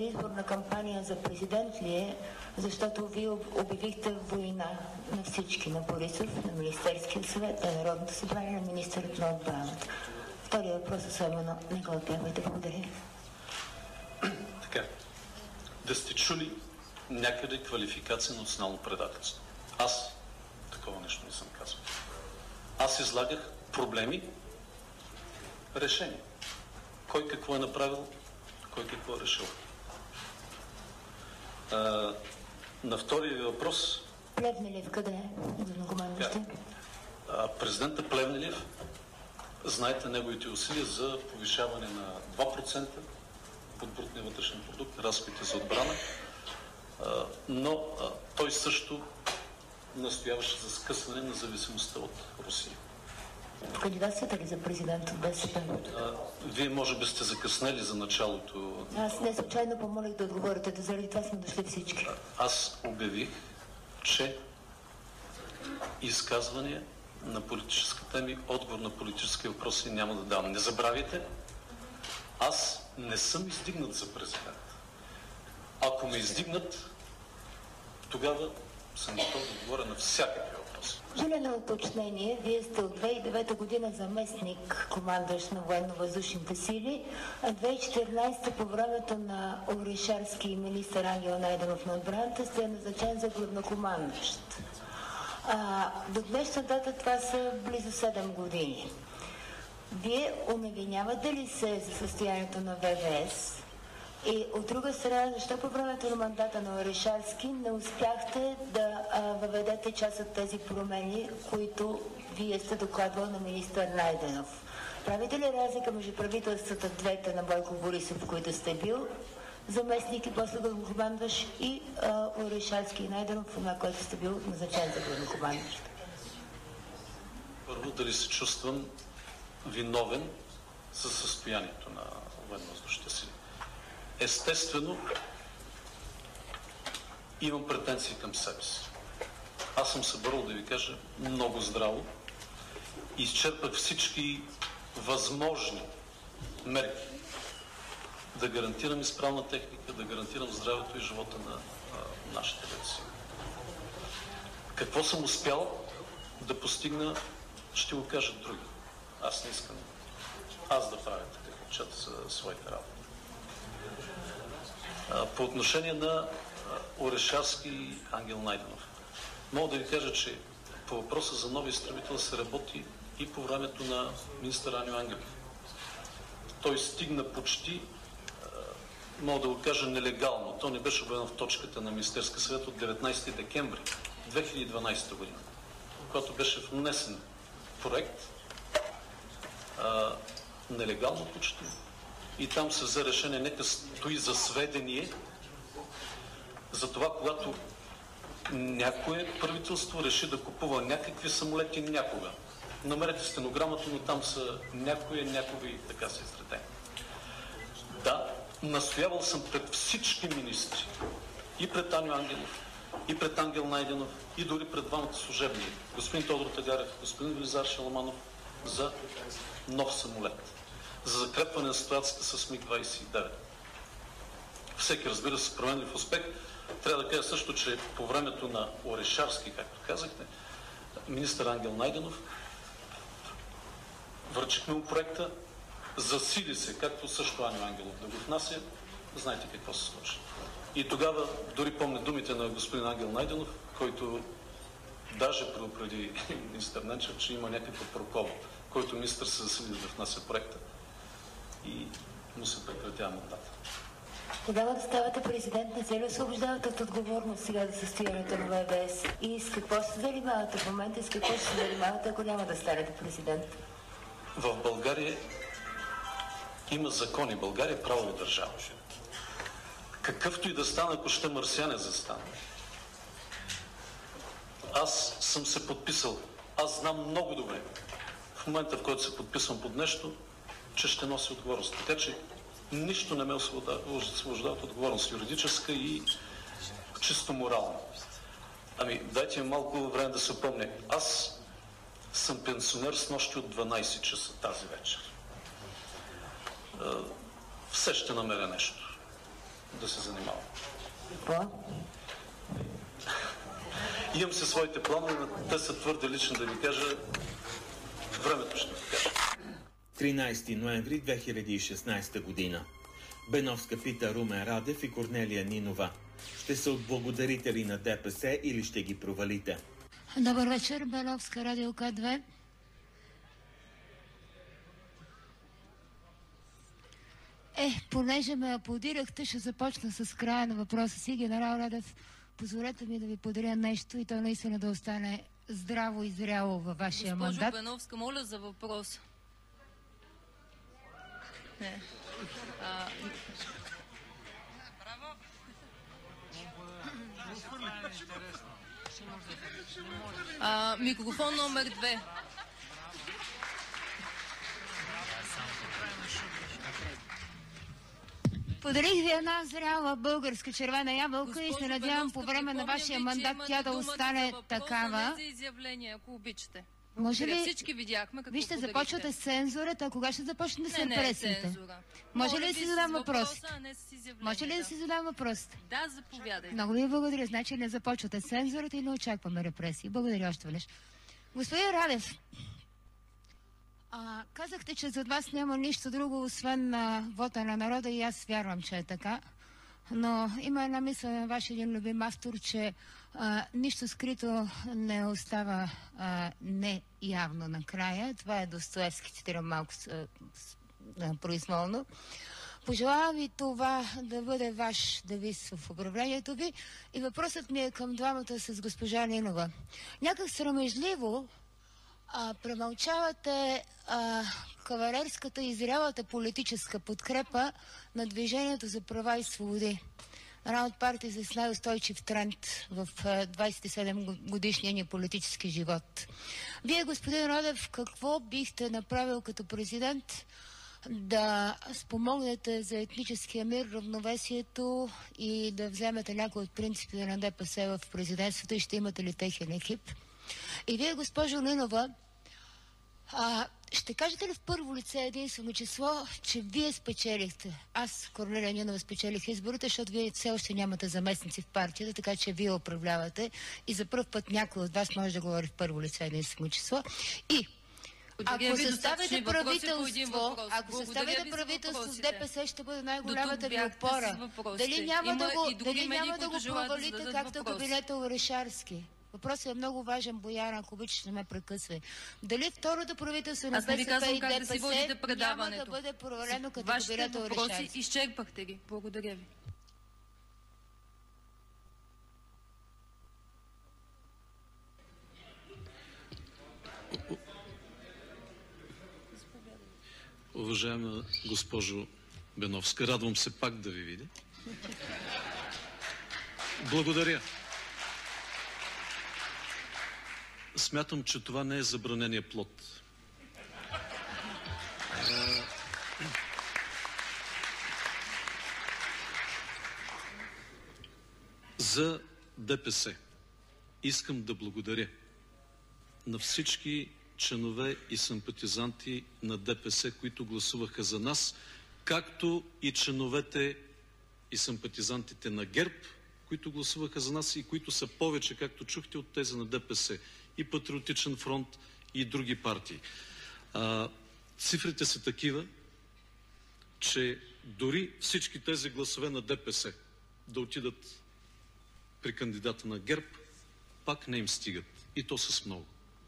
Изборна кампания за президент ли е, защото вие обявихте война на всички, на Борисов, на Министерския съвет, на Народното събрание, на министърът на отбраната. Втория въпрос особено не го отбягвайте. Благодаря. Така. Да сте чули някъде квалификация на национално предателство? Аз такова нещо не съм казал. Аз излагах проблеми, решения. Кой какво е направил, кой какво е решил. На втория въпрос... Плевнелиев къде е? Главнокомандващи? Президента Плевнелиев, знаете неговите усилия за повишаване на 2% от брутния вътрешен продукт, разходите за отбрана, но той също настояваше за скъсване на зависимостта от Русия. Кандидатствате ли за президент от БСП? Вие може би сте закъснели за началото. Аз не случайно помолих да отговорите, заради това сме дошли всички. Аз обявих, че изказвания на политическата ми, отговор на политически въпроси няма да давам. Не забравяйте, аз не съм издигнат за президент. Ако ме издигнат, тогава съм готов да отговоря на всякакви въпроси. Жилено уточнение. Вие сте от 2009 година заместник командващ на военно-въздушните сили, а 2014 по времето на Орешарски и министър Ангел Найденов на отбраната сте назначен за главнокомандващ. До днешна дата това са близо 7 години. Вие уневинявате ли се за състоянието на ВВС? И от друга страна, защо по времето на мандата на Орешарски не успяхте да въведете част от тези промени, които вие сте докладвал на министър Найденов? Правите ли разлика между правителствата двете на Бойко Борисов, в които сте бил заместник и после главнокомандващ, и Орешарски и Найденов, на което сте бил назначен за главнокомандващ? Първо, дали се чувствам виновен за състоянието на военно-въздушните сили? Естествено, имам претенции към себе си. Аз съм се борил, да ви кажа, много здраво. Изчерпах всички възможни мерки да гарантирам изправна техника, да гарантирам здравето и живота на нашите деца. Какво съм успял да постигна, ще го кажат други. Аз не искам аз да правя такъв отчет за своите работи. По отношение на Орешарски и Ангел Найденов, мога да ви кажа, че по въпроса за нови изтребител се работи и по времето на министър Аню Ангелов. Той стигна почти, мога да го кажа, нелегално. То не беше обявено в точката на Министерския съвет от 19 декември 2012 година, когато беше внесен проект, нелегално почти. И там се взе решение, нека стои за сведение за това, когато някое правителство реши да купува някакви самолети някога. Намерете стенограмата, но там са някои и така се изредени. Да, настоявал съм пред всички министри, и пред Аню Ангелов, и пред Ангел Найденов, и дори пред двамата служебни, господин Тодор Тагарев, господин Велизар Шаламанов, за нов самолет, за закрепване на ситуацията с МиГ-29. Всеки, разбира се, променлив успех. Трябва да кажа също, че по времето на Орешарски, както казахте, министър Ангел Найденов, връчихме му проекта, засили се, както също Аню Ангелов да го внася, знаете какво се случи. И тогава, дори помня думите на господин Ангел Найденов, който даже предупреди министър Ненчев, че има някаква прокола, който министър се засили да внася проекта и му се прекратява мандата. Тогава да ставате президент, не се ли освобождавате от отговорност сега за състоянието на ВВС? И с какво ще се занимавате в момента и с какво ще се занимавате, ако няма да станете президент? В България има закони. България е правова държава. Какъвто и да стане, ако ще марсиане застане. Аз съм се подписал. Аз знам много добре в момента, в който се подписвам под нещо, че ще носи отговорност. Така че нищо не ме освобождава от отговорност, юридическа и чисто морална. Дайте ми малко време да се помня. Аз съм пенсионер с нощи от 12 часа тази вечер. Все ще намеря нещо. да се занимавам. Какво? Имам се своите планове, но те са твърде лични да ви кажа. Времето ще ви кажа. 13 ноември 2016 година. Беновска пита Румен Радев и Корнелия Нинова. Ще се отблагодарите ли на ДПС или ще ги провалите? Добър вечер, Беновска, Радио К2. Понеже ме аплодирахте, ще започна с края на въпроса си. Генерал Радев, позволете ми да ви подаря нещо и то наистина да остане здраво и зряло във вашия мандат. Госпожо Беновска, моля за въпрос. Не. Микрофон номер 2. Подарих ви една зряла българска червена ябълка и се надявам по време на вашия мандат тя да остане такава. За изявление, ако обичате. Може ли? Всички видяхме какво Вижте, започвате с цензурата, а кога ще започнете с репресиите? Може ли да си задам въпрос? Може ли да си задам въпрос? Да, заповядайте. Много ви благодаря. Значи не започвате с цензурата и не очакваме репресии. Благодаря още веднъж. Господин Радев, казахте, че зад вас няма нищо друго, освен вота на народа и аз вярвам, че е така. Но има една мисъл на вашия един любим автор, че нищо скрито не остава неявно накрая. Това е Достоевски, цитирам малко произволно. Пожелавам ви това да бъде ваш девиз в управлението ви. И въпросът ми е към двамата с госпожа Нинова. Някак срамежливо премълчавате кавалерската и зрялата политическа подкрепа на Движението за права и свободи. Една от партии с най-устойчив тренд в 27 годишния ни политически живот. Вие, господин Радев, какво бихте направил като президент да спомогнете за етническия мир, равновесието и да вземете някои от принципите на ДПС в президентството и ще имате ли техен екип? И вие, госпожо Нинова, ще кажете ли в първо лице единствено число, че вие спечелихте? Аз, Корнелия Нинова, спечелих изборите, защото вие все още нямате заместници в партията, така че вие управлявате и за първ път някой от вас може да говори в първо лице единствено число. И ако съставите правителство с ДПС, ще бъде най-голямата ви опора. Дали няма да го провалите, както кабинета Орешарски? Въпросът е много важен, Бояна, ако обичаш, не ме прекъсвай. Дали второто правителство на БСП и ДПС няма да бъде провалено като кабинета Орешарски? Вашите въпроси изчерпахте ги. Благодаря ви. Уважаема госпожо Беновска, радвам се пак да ви видя. Благодаря. Смятам, че това не е забранения плод. За ДПС искам да благодаря на всички членове и симпатизанти на ДПС, които гласуваха за нас, както и членовете и симпатизантите на ГЕРБ, които гласуваха за нас и които са повече, както чухте, от тези на ДПС, и Патриотичен фронт, и други партии. Цифрите са такива, че дори всички тези гласове на ДПС да отидат при кандидата на ГЕРБ, пак не им стигат. И то с много.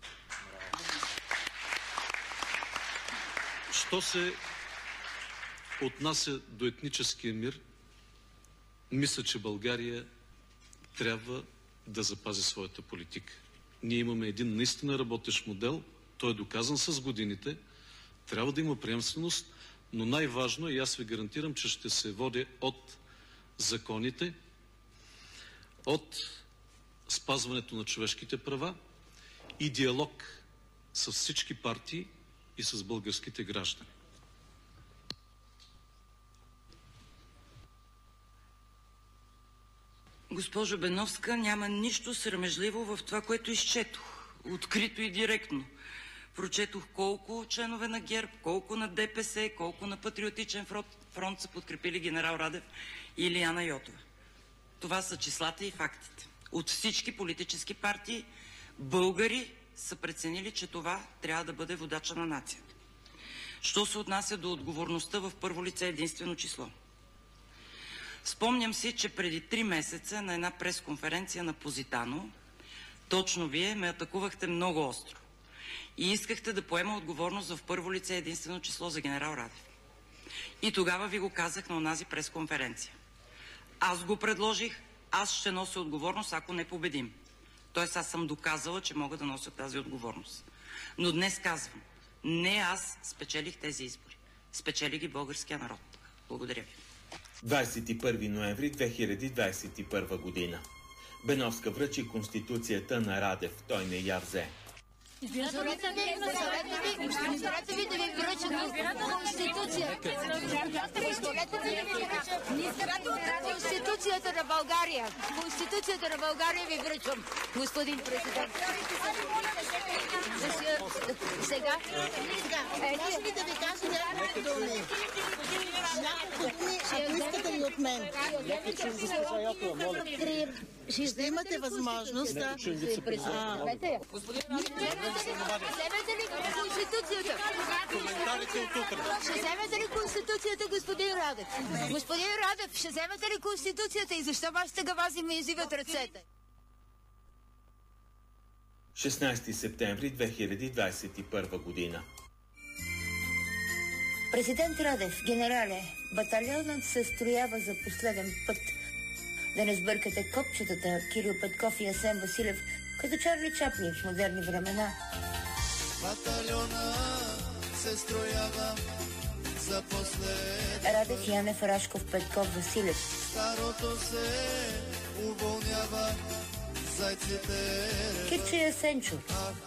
Що се отнася до етническия мир, мисля, че България трябва да запази своята политика. Ние имаме един наистина работещ модел, той е доказан с годините, трябва да има приемственост, но най-важно, и аз ви гарантирам, че ще се водя от законите, от спазването на човешките права и диалог с всички партии и с българските граждани. Госпожо Беновска, няма нищо срамежливо в това, което изчетох. Открито и директно. Прочетох колко членове на ГЕРБ, колко на ДПС, колко на Патриотичен фронт са подкрепили генерал Радев и Илияна Йотова. Това са числата и фактите. От всички политически партии българи са преценили, че това трябва да бъде водача на нацията. Що се отнася до отговорността в първо лице единствено число? Спомням си, че преди 3 месеца на една пресконференция на Позитано, точно вие ме атакувахте много остро и искахте да поема отговорност в първо лице единствено число за генерал Радев. И тогава ви го казах на онази пресконференция. Аз го предложих, аз ще нося отговорност, ако не победим. Тоест аз съм доказала, че мога да нося тази отговорност. Но днес казвам, не аз спечелих тези избори. Спечели ги българския народ. Благодаря ви. 21 ноември 2021 година. Беновска връчи Конституцията на Радев. Той не я взе. Избирателите ви да ви връчат Конституцията на България. Конституцията на България ви връчвам, господин президент. Сега? Може ли да ви кажа някакви думи? Ако искате ли от мен? Ще имате възможност да... Вземете ли Конституцията? Ще вземете ли Конституцията, господин Радев? Господин Радев, ще вземете ли Конституцията и защо вашите гавази ми извиват ръцете? 16 септември 2021 година. Президент Радев, генерале, батальонът се строява за последен път. Да не сбъркате копчетата Кирил Петков и Асен Василев, като Чарли Чаплин в модерни времена. Батальона се строява за последен. Радев, Янев, Рашков, Петков, Василев. Старото се уволнява, зайците. Кирчо и Асенчо.